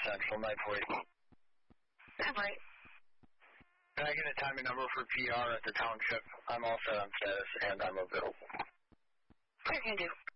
Central, 940. That's right. Can I get a time and number for PR at the township? I'm all set on status, and I'm available. What are you going to do?